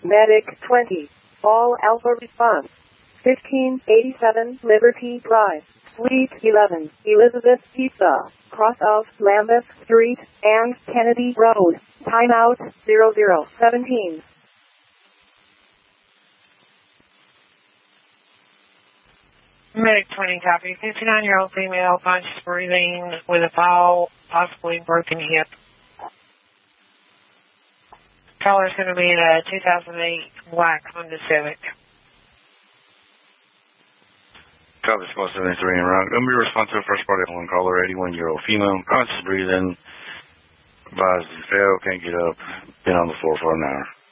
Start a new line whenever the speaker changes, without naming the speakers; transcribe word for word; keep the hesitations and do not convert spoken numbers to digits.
Medic twenty. All Alpha response. fifteen eighty-seven Liberty Drive, Suite eleven, Elizabeth Pizza, cross of Lambeth Street and Kennedy Road. Timeout zero zero seventeen.
Medic twenty, copy. fifty-nine-year-old female, conscious breathing with a foul, possibly broken hip. Color's going to be a two thousand eight black Honda Civic.
Copy, Small seventy-three en route. Going to be responsive first party one caller, eighty-one-year-old female, conscious breathing. Advised to fail, can't get up, been on the floor for an hour.